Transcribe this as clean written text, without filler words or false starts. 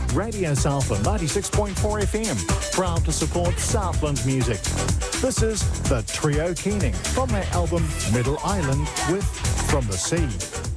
Radio Southland 96.4 FM, proud to support Southland music. This is the Trio Keening from their album Middle Island with From the Sea.